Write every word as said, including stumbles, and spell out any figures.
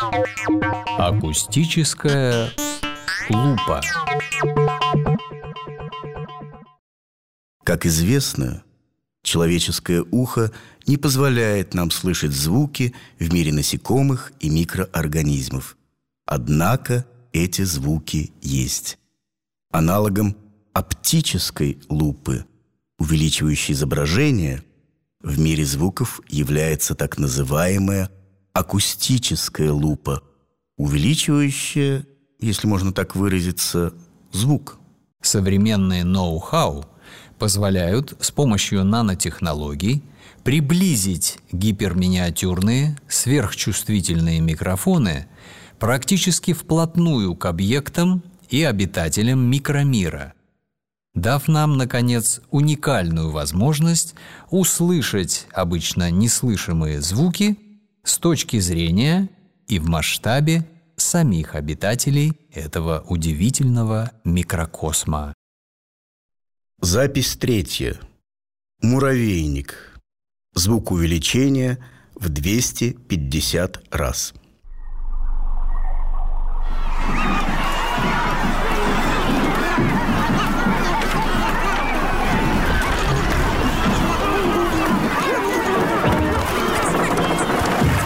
Акустическая лупа. Как известно, человеческое ухо не позволяет нам слышать звуки в мире насекомых и микроорганизмов. Однако эти звуки есть. Аналогом оптической лупы, увеличивающей изображение, в мире звуков является так называемая акустическая лупа, увеличивающая, если можно так выразиться, звук. Современные ноу-хау позволяют с помощью нанотехнологий приблизить гиперминиатюрные, сверхчувствительные микрофоны практически вплотную к объектам и обитателям микромира, дав нам, наконец, уникальную возможность услышать обычно неслышимые звуки с точки зрения и в масштабе самих обитателей этого удивительного микрокосма. Запись третья. Муравейник. Звук увеличения в двести пятьдесят раз.